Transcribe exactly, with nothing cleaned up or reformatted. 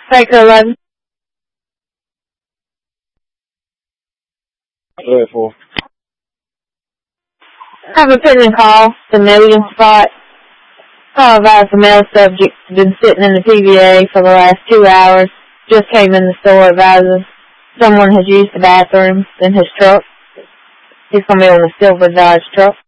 Baker eleven. Go ahead, four. Have a prison call, the million spot. Call about the male subject been sitting in the P V A for the last two hours. Just came in the store advising someone has used the bathroom in his truck. He's going to be on a silver Dodge truck.